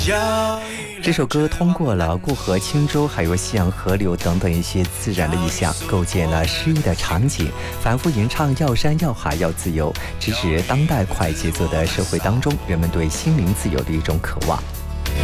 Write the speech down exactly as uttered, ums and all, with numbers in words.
这首歌通过了过河轻舟还有夕阳河流等等一些自然的意象，构建了诗意的场景，反复吟唱要山要海要自由，直指当代快节奏的社会当中人们对心灵自由的一种渴望。